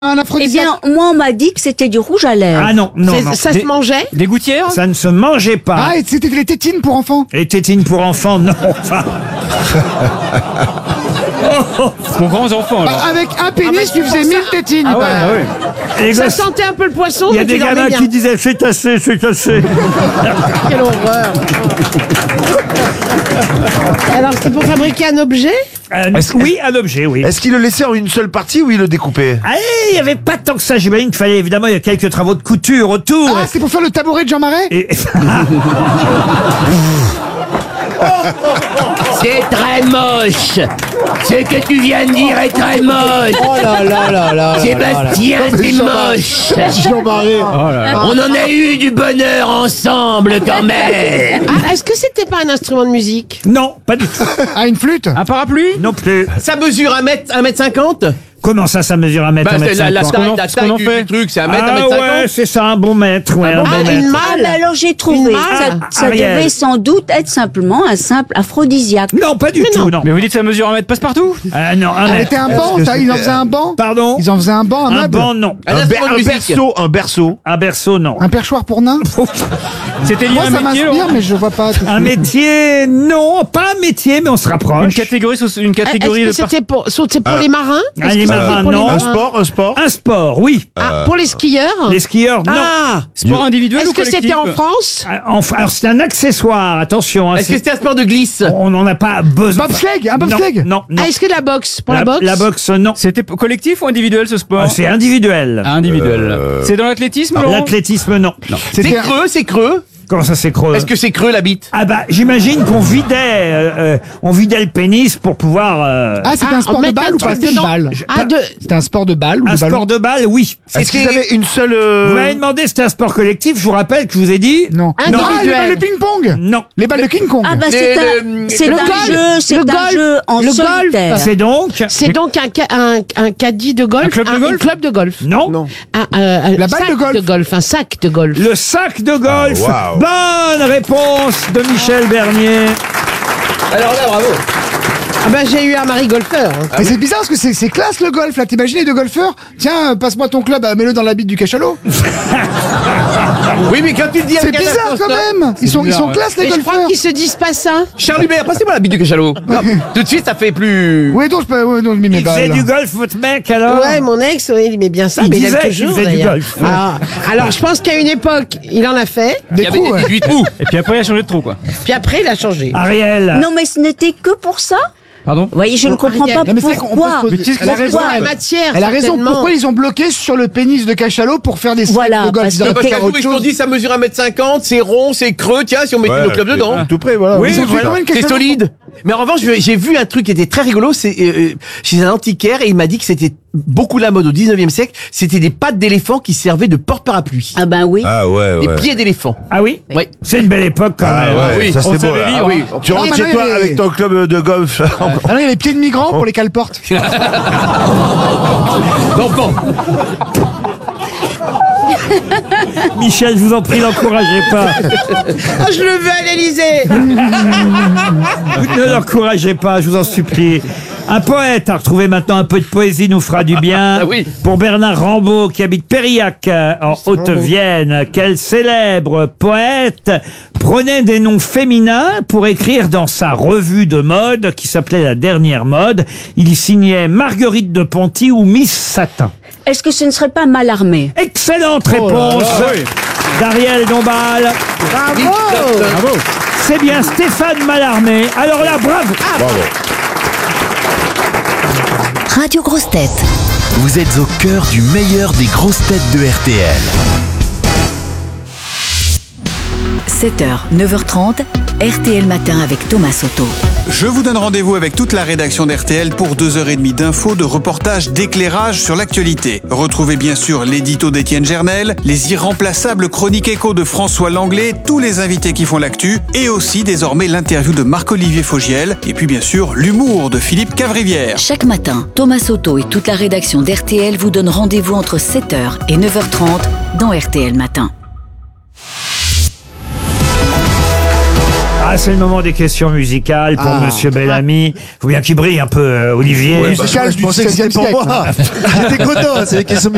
Un Eh aphrodisiaque. bien, moi, on m'a dit que c'était du rouge à lèvres. Ah non, non, non. Ça se mangeait? Des gouttières? Ça ne se mangeait pas. Ah, et c'était les tétines pour enfants. Et tétines pour enfants, non. Enfin, Pour grands enfants, alors. Avec un pénis, tu faisais 1000 tétines. Ah ouais, Bah, ah ouais. les Ça gosses, sentait un peu le poisson, il y a mais des tu dormais gamins bien. qui disaient c'est assez, c'est assez. Quelle horreur. Alors, c'était pour fabriquer un objet? Oui, un objet, oui. Est-ce qu'il le laissait en une seule partie ou il le découpait? Ah, il n'y avait pas tant que ça, j'imagine qu'il fallait évidemment, il y a quelques travaux de couture autour. Ah, c'est pour faire le tabouret de Jean Marais. Et- C'est très moche. Ce que tu viens de dire est très moche. Oh là là là là. Sébastien, c'est moche. Jean Marais. On en a eu du bonheur ensemble quand même. Ah, est-ce que c'était pas un instrument de musique? Non, pas du tout. Ah, une flûte. Un parapluie? Non plus. Ça mesure 1m50. Comment ça mesure 1 mètre, Bah, 1 c'est mètre la 50? taille, la ce qu'on taille en fait. du truc, c'est 1m, Ah 1m50. ouais, c'est ça, un bon mètre, ouais, un bon Ah, mètre. une Ah, malle? bah alors j'ai trouvé. Une Ça, malle. ça Ariel. devait sans doute être simplement un simple aphrodisiaque. Non, pas du tout, non. Mais vous dites que ça mesure 1 mètre passe-partout? Ah non, un Elle mètre. était un banc, ça, ils en faisaient un banc. Pardon? Ils en faisaient un banc, un Un meuble. banc, non. Un instrument de musique. Un berceau. Un berceau, non. Un perchoir pour nains. C'était lié Moi, à un ça métier, m'inspire, Laurent? mais je vois pas. tout. Un métier, non, pas un métier, mais on se Une rapproche. catégorie, Est-ce que c'était pour, c'est pour les marins? Ah, Est-ce les que c'était marins, pour les non. Un marins? sport, un sport. Un sport, oui. Ah, pour les skieurs? Les skieurs, non. Ah. Sport individuel Est-ce ou que collectif? c'était en France? Enfin, alors c'est un accessoire, attention. Hein, Est-ce que c'était un sport de glisse? on n'en a pas besoin. Bobsleigh, un bobsleigh. Non, non, non. Ah, est-ce que la boxe? Pour la boxe? La boxe, non. C'était collectif ou individuel, ce sport? Ah, c'est individuel. Individuel. C'est dans l'athlétisme, Laurent? L'athlétisme, non. C'est C'était creux, c'est creux. Comment ça c'est creux? Est-ce que c'est creux la bite? Ah bah j'imagine qu'on vidait le pénis pour pouvoir Ah, c'était Ah, un sport on de met balle un ou pas? truc C'était une dedans. balle. Ah, C'était un sport de balle ou un de ballon? sport de balle, oui. Est-ce qu'ils avaient une seule. Vous m'avez demandé si c'était un sport collectif, je vous rappelle que je vous ai dit Non. Individuel. Ah, les balles de ping-pong. non. Les balles de King Kong. Ah bah Le- c'est le- c'est le un golf. jeu, c'est Le un golf. jeu en Le golf. solitaire. C'est donc C'est donc un caddie de golf? Un club de golf? Un club de golf. non. Un La balle sac de golf. Un sac de golf. Le sac de golf. Ah, waouh. Bonne réponse de Michel Bernier. Alors là, bravo. Ah ben j'ai eu un mari golfeur. Hein. Mais c'est bizarre parce que c'est classe le golf là. T'imagines les deux golfeurs? Tiens, passe-moi ton club, mets-le dans la bite du cachalot. Oui, mais quand tu le dis C'est avec un bizarre accent, quand même. Ils sont classe les Mais je crois golfeurs. qu'ils se disent pas ça. Charles Hubert, passez-moi la bite du cachalot. Hop, tout de suite, ça fait plus. Oui, donc je mets mes Il faisait balles. du golf, votre mec, alors? Ouais, mon ex, ouais, il aimait bien ça, Il mais il disait aime qu'il toujours faisait du d'ailleurs. golf. Ah, alors je pense qu'à une époque, il en a fait, Des Il y avait coups, ouais. 18 trous. Et puis après, il a changé de trou, quoi. puis après il a changé. Ariel. Non mais ce n'était que pour ça. Pardon? Vous voyez, je ne comprends Ariel. pas Non, mais c'est vrai qu'on peut pourquoi. se poser- Elle a raison. Pourquoi la matière? Elle a raison. certainement. Pourquoi ils ont bloqué sur le pénis de cachalot pour faire des Voilà, sacs de golf? parce Ils auraient que- pu Parce faire qu'à autre ils ont chose. dit ça mesure 1m50, c'est rond, c'est creux, tiens, si on mettait nos clubs dedans. Tout près, voilà. Oui, Ils ont fait voilà. combien de C'est cachalots? solide. Mais en revanche, j'ai vu un truc qui était très rigolo, c'est chez un antiquaire, et il m'a dit que c'était beaucoup la mode au 19e siècle, c'était des pattes d'éléphant qui servaient de porte-parapluie. Ah ben oui. Ah ouais, Des ouais. pieds d'éléphant. Ah oui? Oui. C'est une belle époque quand Ah même. ouais, oui. ça On c'est beau. savait là. vivre. Ah oui. Tu rentres Ah, chez maintenant, toi il est- avec ton club de golf. Ah non, il y a les pieds de migrants pour les cale-portes. D'enfant. Michel, je vous en prie, n'encouragez pas. Ah, je le veux à l'Élysée. Ne l'encouragez pas, je vous en supplie. Un poète à retrouver maintenant, un peu de poésie nous fera du bien. Ah oui. Pour Bernard Rambaud qui habite Périac en Haute-Vienne. Quel célèbre poète prenait des noms féminins pour écrire dans sa revue de mode qui s'appelait La Dernière Mode. Il y signait Marguerite de Ponty ou Miss Satin. Est-ce que ce ne serait pas Mallarmé? Excellente réponse d'Ariel Dombal. Bravo. C'est bien Stéphane Mallarmé. Alors là, bravo. Radio Grosses Têtes. Vous êtes au cœur du meilleur des grosses têtes de RTL. 7h, 9h30, RTL Matin avec Thomas Soto. Je vous donne rendez-vous avec toute la rédaction d'RTL pour 2h30 d'infos, de reportages, d'éclairages sur l'actualité. Retrouvez bien sûr l'édito d'Étienne Gernel, les irremplaçables chroniques écho de François Langlais, tous les invités qui font l'actu, et aussi désormais l'interview de Marc-Olivier Fogiel, et puis bien sûr l'humour de Philippe Cavrivière. Chaque matin, Thomas Soto et toute la rédaction d'RTL vous donnent rendez-vous entre 7h et 9h30 dans RTL Matin. Ah, c'est le moment des questions musicales pour Monsieur Bellamy. Faut bien qu'il brille un peu, Olivier. Je pensais que c'était pour moi. J'étais content, c'est les questions